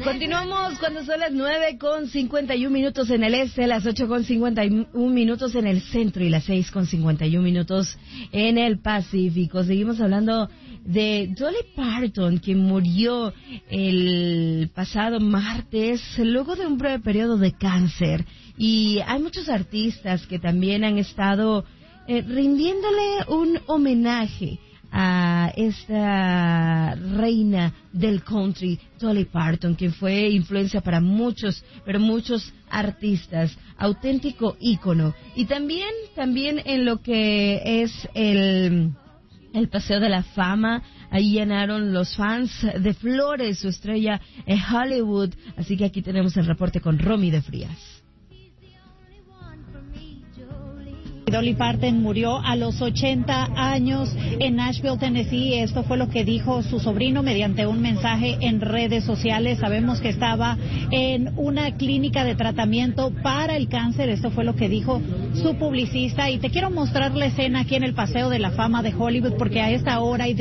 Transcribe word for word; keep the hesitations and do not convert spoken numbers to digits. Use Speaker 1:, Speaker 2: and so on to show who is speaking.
Speaker 1: Continuamos cuando son las nueve con cincuenta y un minutos en el este, las ocho con cincuenta y un minutos en el centro y las seis con cincuenta y un minutos en el Pacífico. Seguimos hablando de Dolly Parton, que murió el pasado martes luego de un breve periodo de cáncer. Y hay muchos artistas que también han estado eh, rindiéndole un homenaje a esta reina del country, Dolly Parton, que fue influencia para muchos, pero muchos artistas, auténtico ícono. Y también, también en lo que es el, el Paseo de la Fama, ahí llenaron los fans de flores su estrella en Hollywood. Así que aquí tenemos el reporte con Romy de Frías.
Speaker 2: Dolly Parton murió a los ochenta años en Nashville, Tennessee. Esto fue lo que dijo su sobrino mediante un mensaje en redes sociales. Sabemos que estaba en una clínica de tratamiento para el cáncer. Esto fue lo que dijo su publicista. Y te quiero mostrar la escena aquí en el Paseo de la Fama de Hollywood, porque a esta hora hay